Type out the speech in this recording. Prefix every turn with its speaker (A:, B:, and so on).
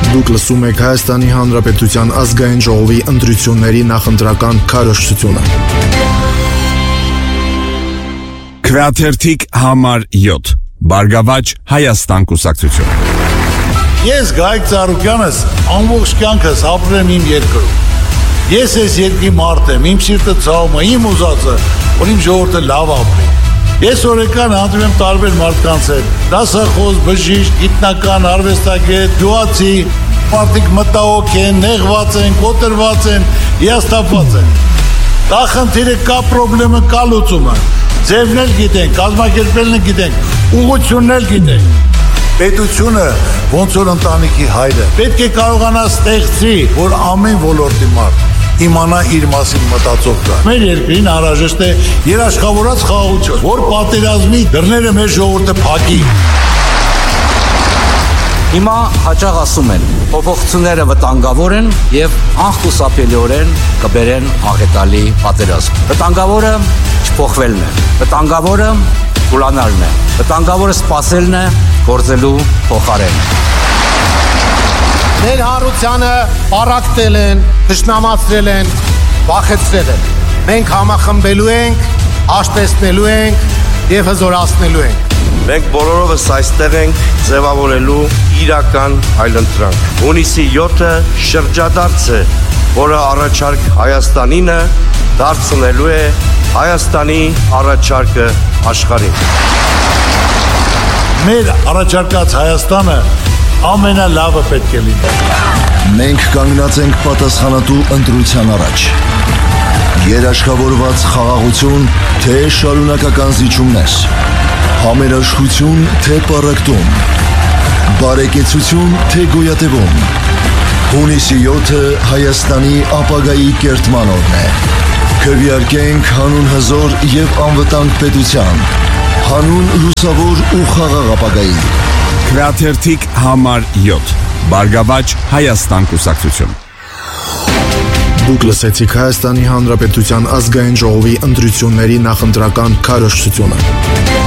A: Դուք լսում եք Հայաստանի Հանրապետության ազգային ժողովի ընտրությունների նախընտրական քարոզչությունը։
B: Քվեաթերթիկ համար 7. Բարգավաճ Հայաստան կուսակցություն։
C: Ես Գայք Ծառուկյանս ամբողջ կյանքս ապրել եմ իմ երկրում։ Ես այս երկրի մարդ եմ, իմ սիրտը ցավում է, իմ ուզածը, որ իմ ժողովուրդը լավ ապրի։ Ես օրեկան հանդիպում եմ տարբեր մարդկանց հետ, դասախոս, բժիշկ, գիտնական, արվեստագետ, գյուղացի, մարդիկ մտահոգ են, նեղված են, կոտրված են, հիասթափված են։ Դա խնդիրը կա, պրոբլեմը կա, լուծումը։ Ձևն էլ գիտենք, կազմակերպելն էլ գիտենք, ուղղությունն էլ գիտենք։ Պետությունը ոնց որ ընտանիքի հայրը պետք է կարողանա ստեղծի, որ ամեն ոլորտի մարդ իմանա իր մասին մտածող կա։ Մեր երկրին անհրաժեշտ է երաշխավորած խաղաղություն, որ պատերազմի դռները մեր ժողովուրդը փակի։
D: Հիմա հաճախ ասում են, փոփոխությունները վտանգավոր են եւ անխուսափելիորեն կբերեն աղետալի պատերազմ։ Վտանգավորը չփոխվելն է, վտանգավորը կուլանալն է, վտանգավորը սпасելն է գործելու փոխարեն։
E: Մեր հարությանը պարակտել են, թշնամացրել են, վախեցրել են։ Մենք համախմբելու ենք, աշտեսնելու ենք եւ հզորացնելու ենք։
F: Մենք բոլորովս այստեղ ենք ձևավորելու իրական այլընտրանք։ Հունիսի 7-ը շրջադարձ է, որը առաջարկ Հայաստանինը դարձնելու է Հայաստանի առաջարկը աշխարհին։
C: Մեր առաջարկած Հայաստանը ամենալավը պետք է լինի։
A: Մենք կանգնած ենք պատասխանատու ընտրության առաջ։ Երաշխավորված խաղաղություն, թե շարունակական զիջումներ, համերաշխություն, թե պառակտում, բարեկեցություն, թե գոյատևում։ Հունիսի 7-ը Հայաստանի ապագայի կերտման օրն է։ Քվեարկենք հանուն հզոր եւ անվտանգ պետության, հանուն լուսավոր ու խաղաղ ապագայի։
B: Քվեաթերթիկ համար 7. Բարգավաճ Հայաստան կուսակցություն։
A: Դուք լսեցիք Հայաստանի Հանրապետության ազգային ժողովի ընտրությունների նախընտրական քարոզչությունը։